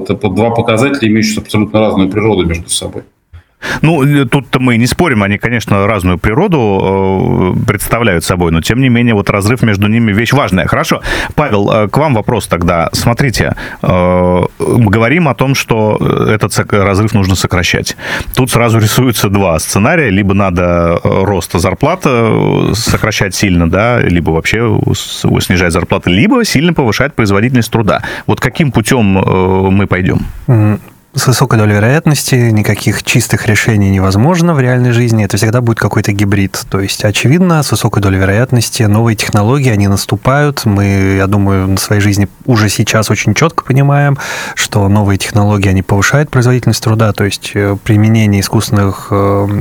это два показателя, имеющие абсолютно разную природу между собой. Ну, тут-то мы не спорим, они, конечно, разную природу представляют собой, но, тем не менее, вот разрыв между ними вещь важная. Хорошо. Павел, к вам вопрос тогда. Смотрите, говорим о том, что этот разрыв нужно сокращать. Тут сразу рисуются два сценария. Либо надо рост зарплаты сокращать сильно, да, либо вообще снижать зарплаты, либо сильно повышать производительность труда. Вот каким путем мы пойдем? С высокой долей вероятности никаких чистых решений невозможно в реальной жизни. Это всегда будет какой-то гибрид. То есть, очевидно, с высокой долей вероятности новые технологии, они наступают. Мы, я думаю, на своей жизни уже сейчас очень четко понимаем, что новые технологии, они повышают производительность труда. То есть, применение искусственных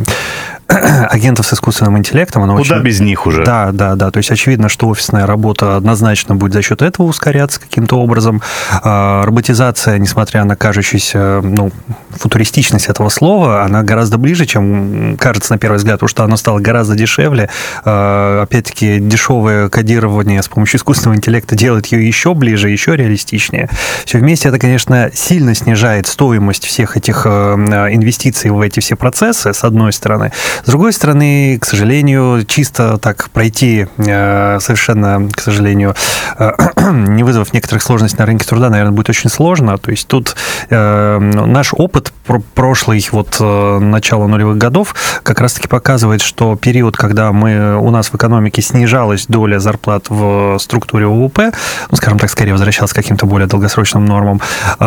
агентов с искусственным интеллектом, оно куда очень... без них уже. Да. То есть очевидно, что офисная работа однозначно будет за счет этого ускоряться каким-то образом. Роботизация, несмотря на кажущуюся футуристичность этого слова, она гораздо ближе, чем кажется на первый взгляд, потому что оно стало гораздо дешевле. Опять-таки, дешевое кодирование с помощью искусственного интеллекта делает ее еще ближе, еще реалистичнее. Все вместе это, конечно, сильно снижает стоимость всех этих инвестиций в эти все процессы, с одной стороны. С другой стороны, к сожалению, чисто так пройти совершенно, к сожалению, не вызвав некоторых сложностей на рынке труда, наверное, будет очень сложно. То есть тут наш опыт прошлый, начала нулевых годов, как раз-таки показывает, что период, когда у нас в экономике снижалась доля зарплат в структуре ВВП, скажем так, скорее возвращался к каким-то более долгосрочным нормам,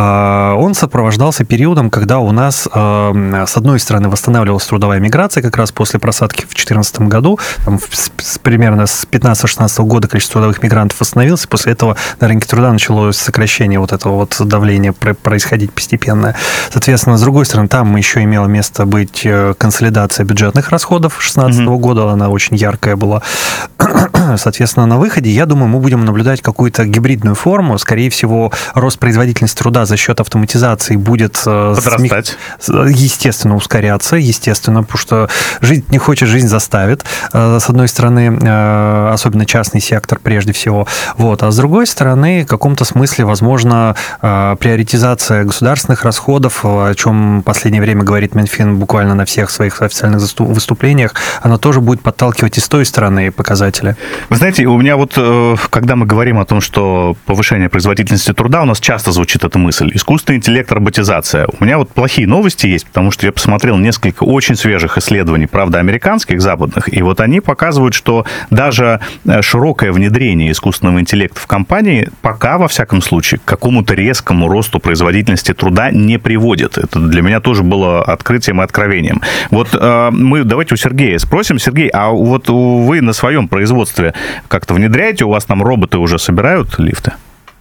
он сопровождался периодом, когда у нас, с одной стороны, восстанавливалась трудовая миграция, как раз после просадки в 2014 году, примерно с 15-16 года количество трудовых мигрантов восстановилось, и после этого на рынке труда началось сокращение этого давления происходить постепенно. Соответственно, с другой стороны, там еще имело место быть консолидация бюджетных расходов 2016 года, она очень яркая была. Соответственно, на выходе, я думаю, мы будем наблюдать какую-то гибридную форму. Скорее всего, рост производительности труда за счет автоматизации будет подрастать. Естественно, ускоряться, естественно, потому что жизнь не хочет, жизнь заставит. С одной стороны, особенно частный сектор прежде всего. А с другой стороны, в каком-то смысле, возможно, приоритизация государственных расходов, о чем в последнее время говорит Минфин буквально на всех своих официальных выступлениях, она тоже будет подталкивать и с той стороны показатели. Вы знаете, у меня когда мы говорим о том, что повышение производительности труда, у нас часто звучит эта мысль. Искусственный интеллект, роботизация. У меня плохие новости есть, потому что я посмотрел несколько очень свежих исследований, правда, американских, западных, и они показывают, что даже широкое внедрение искусственного интеллекта в компании пока, во всяком случае, к какому-то резкому росту производительности труда не приводит. Это для меня тоже было открытием и откровением. Мы давайте у Сергея спросим. Сергей, а вы на своем производстве как-то внедряете? У вас там роботы уже собирают лифты?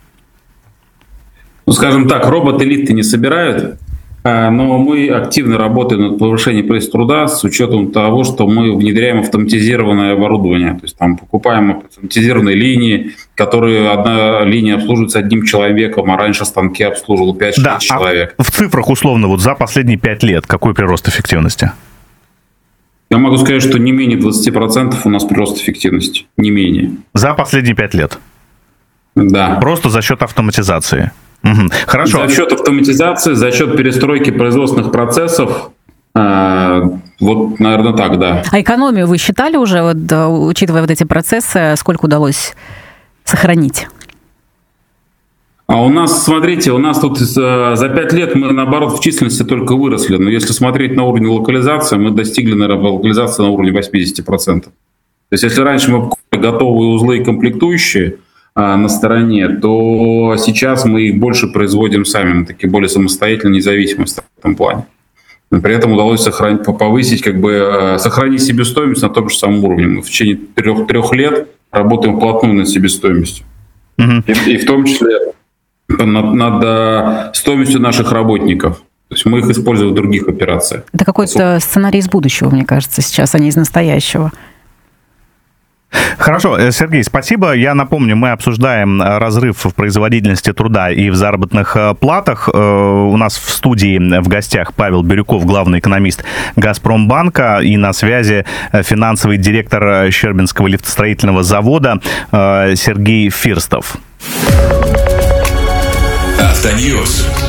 Скажем так, роботы лифты не собирают, но мы активно работаем над повышением производительности труда с учетом того, что мы внедряем автоматизированное оборудование. То есть там покупаем автоматизированные линии, которые одна линия обслуживается одним человеком, а раньше станки обслуживал 5-6 человек. В цифрах условно за последние 5 лет какой прирост эффективности? Я могу сказать, что не менее 20% у нас прирост эффективности. Не менее. За последние 5 лет? Да. Просто за счет автоматизации? Угу. Хорошо. За счет автоматизации, за счет перестройки производственных процессов, наверное, так, да. А экономию вы считали уже, учитывая эти процессы, сколько удалось сохранить? А у нас, смотрите, тут за 5 лет мы, наоборот, в численности только выросли. Но если смотреть на уровень локализации, мы достигли, наверное, локализации на уровне 80%. То есть, если раньше мы покупали готовые узлы и комплектующие на стороне, то сейчас мы их больше производим сами. Мы такие более самостоятельно, независимы в этом плане. Но при этом удалось повысить, сохранить себестоимость на том же самом уровне. Мы в течение 3 лет работаем вплотную над себестоимостью. И в том числе над стоимостью наших работников. То есть мы их используем в других операциях. Это какой-то сценарий из будущего, мне кажется, сейчас, а не из настоящего. Хорошо, Сергей, спасибо. Я напомню, мы обсуждаем разрыв в производительности труда и в заработных платах. У нас в студии в гостях Павел Бирюков, главный экономист «Газпромбанка», и на связи финансовый директор Щербинского лифтостроительного завода Сергей Фирстов. Автоньюз.